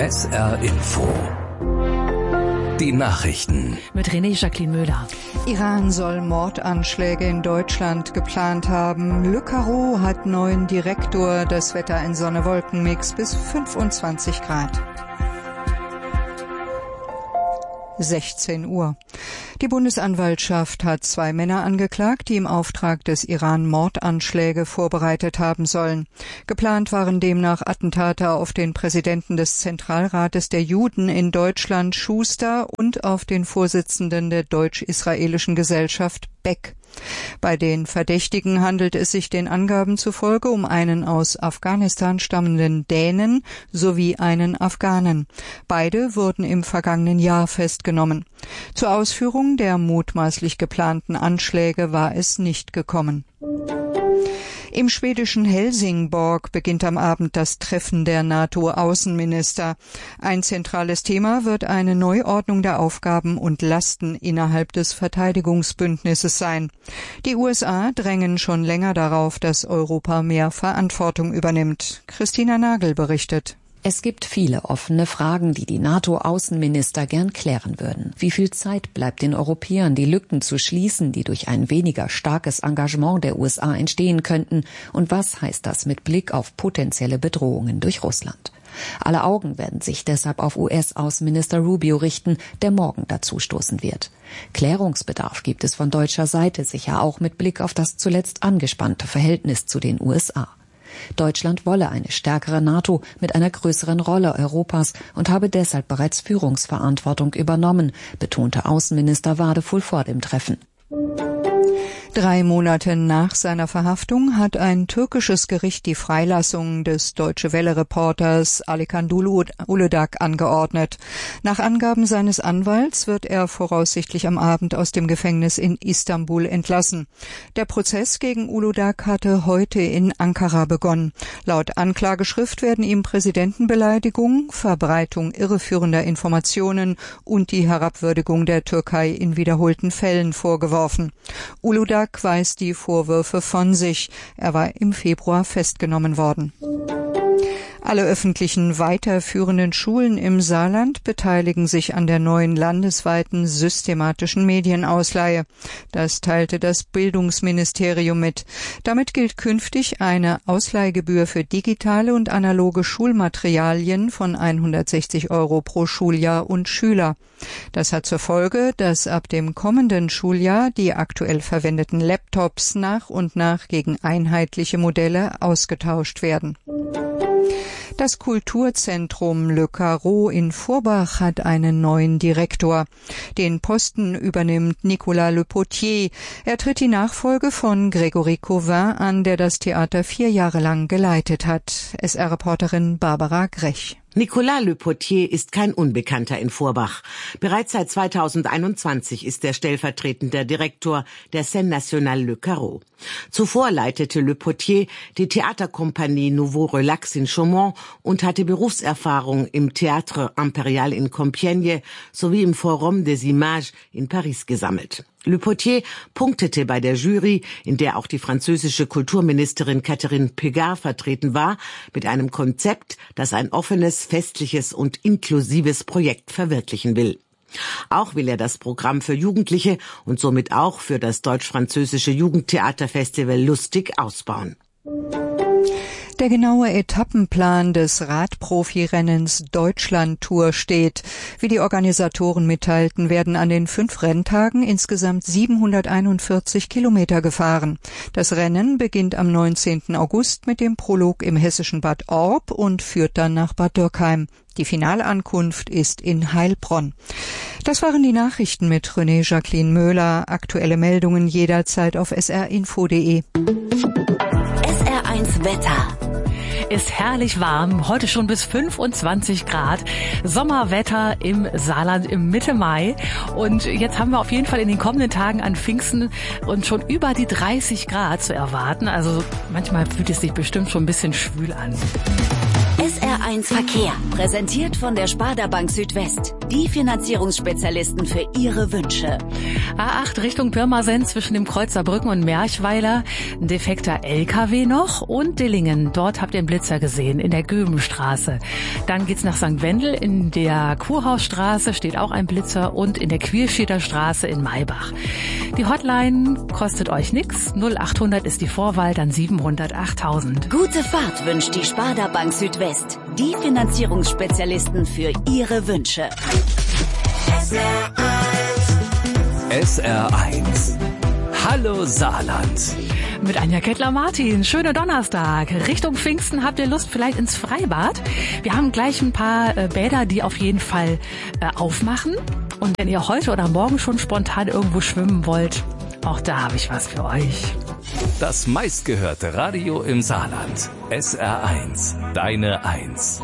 SR Info. Die Nachrichten. Mit Jacqueline Müller. Iran soll Mordanschläge in Deutschland geplant haben. Le Carreau hat neuen Direktor. Das Wetter ein Sonne-Wolken-Mix bis 25 Grad. 16 Uhr. Die Bundesanwaltschaft hat 2 Männer angeklagt, die im Auftrag des Iran Mordanschläge vorbereitet haben sollen. Geplant waren demnach Attentate auf den Präsidenten des Zentralrates der Juden in Deutschland, Schuster, und auf den Vorsitzenden der deutsch-israelischen Gesellschaft, Beck. Bei den Verdächtigen handelt es sich den Angaben zufolge um einen aus Afghanistan stammenden Dänen sowie einen Afghanen. Beide wurden im vergangenen Jahr festgenommen. Zur Ausführung der mutmaßlich geplanten Anschläge war es nicht gekommen. Im schwedischen Helsingborg beginnt am Abend das Treffen der NATO-Außenminister. Ein zentrales Thema wird eine Neuordnung der Aufgaben und Lasten innerhalb des Verteidigungsbündnisses sein. Die USA drängen schon länger darauf, dass Europa mehr Verantwortung übernimmt. Christina Nagel berichtet. Es gibt viele offene Fragen, die die NATO-Außenminister gern klären würden. Wie viel Zeit bleibt den Europäern, die Lücken zu schließen, die durch ein weniger starkes Engagement der USA entstehen könnten? Und was heißt das mit Blick auf potenzielle Bedrohungen durch Russland? Alle Augen werden sich deshalb auf US-Außenminister Rubio richten, der morgen dazustoßen wird. Klärungsbedarf gibt es von deutscher Seite sicher auch mit Blick auf das zuletzt angespannte Verhältnis zu den USA. Deutschland wolle eine stärkere NATO mit einer größeren Rolle Europas und habe deshalb bereits Führungsverantwortung übernommen, betonte Außenminister Wadefull vor dem Treffen. 3 Monate nach seiner Verhaftung hat ein türkisches Gericht die Freilassung des Deutsche-Welle-Reporters Alican Uludağ angeordnet. Nach Angaben seines Anwalts wird er voraussichtlich am Abend aus dem Gefängnis in Istanbul entlassen. Der Prozess gegen Uludağ hatte heute in Ankara begonnen. Laut Anklageschrift werden ihm Präsidentenbeleidigung, Verbreitung irreführender Informationen und die Herabwürdigung der Türkei in wiederholten Fällen vorgeworfen. Uludağ weist die Vorwürfe von sich. Er war im Februar festgenommen worden. Alle öffentlichen weiterführenden Schulen im Saarland beteiligen sich an der neuen landesweiten systematischen Medienausleihe. Das teilte das Bildungsministerium mit. Damit gilt künftig eine Ausleihgebühr für digitale und analoge Schulmaterialien von 160 € pro Schuljahr und Schüler. Das hat zur Folge, dass ab dem kommenden Schuljahr die aktuell verwendeten Laptops nach und nach gegen einheitliche Modelle ausgetauscht werden. Das Kulturzentrum Le Carreau in Forbach hat einen neuen Direktor. Den Posten übernimmt Nicolas Le Potier. Er tritt die Nachfolge von Grégory Cauvin an, der das Theater 4 Jahre lang geleitet hat. SR-Reporterin Barbara Grech. Nicolas Le Potier ist kein Unbekannter in Forbach. Bereits seit 2021 ist er stellvertretender Direktor der Scène Nationale Le Carreau. Zuvor leitete Le Potier die Theaterkompanie Nouveau Relax in Chaumont und hatte Berufserfahrung im Théâtre Impérial in Compiègne sowie im Forum des Images in Paris gesammelt. Le Potier punktete bei der Jury, in der auch die französische Kulturministerin Catherine Pégard vertreten war, mit einem Konzept, das ein offenes, festliches und inklusives Projekt verwirklichen will. Auch will er das Programm für Jugendliche und somit auch für das deutsch-französische Jugendtheaterfestival Lustig ausbauen. Der genaue Etappenplan des Radprofi-Rennens Deutschland-Tour steht. Wie die Organisatoren mitteilten, werden an den 5 Renntagen insgesamt 741 Kilometer gefahren. Das Rennen beginnt am 19. August mit dem Prolog im hessischen Bad Orb und führt dann nach Bad Dürkheim. Die Finalankunft ist in Heilbronn. Das waren die Nachrichten mit Jacqueline Müller. Aktuelle Meldungen jederzeit auf srinfo.de. SR1 Wetter. Ist herrlich warm, heute schon bis 25 Grad. Sommerwetter im Saarland im Mitte Mai. Und jetzt haben wir auf jeden Fall in den kommenden Tagen an Pfingsten und schon über die 30 Grad zu erwarten. Also manchmal fühlt es sich bestimmt schon ein bisschen schwül an. SR1 SR1 Verkehr. Präsentiert von der Sparda Bank Südwest. Die Finanzierungsspezialisten für Ihre Wünsche. A8 Richtung Pirmasens zwischen dem Kreuzer Brücken und Merchweiler. Ein defekter LKW noch. Und Dillingen. Dort habt ihr einen Blitzer gesehen in der Göbenstraße. Dann geht's nach St. Wendel. In der Kurhausstraße steht auch ein Blitzer. Und in der Quirscheder Straße in Maybach. Die Hotline kostet euch nix. 0800 ist die Vorwahl, dann 700 8000. Gute Fahrt wünscht die Sparda Bank Südwest. Die Finanzierungsspezialisten für Ihre Wünsche. SR1. Hallo Saarland. Mit Anja Kettler-Martin. Schöner Donnerstag. Richtung Pfingsten habt ihr Lust vielleicht ins Freibad? Wir haben gleich ein paar Bäder, die auf jeden Fall aufmachen. Und wenn ihr heute oder morgen schon spontan irgendwo schwimmen wollt, auch da habe ich was für euch. Das meistgehörte Radio im Saarland. SR1. Deine Eins.